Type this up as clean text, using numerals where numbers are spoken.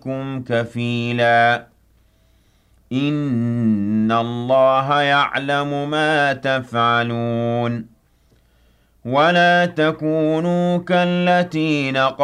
عليكم كفيلا إن الله يعلم ما تفعلون ولا تكونوا كالتي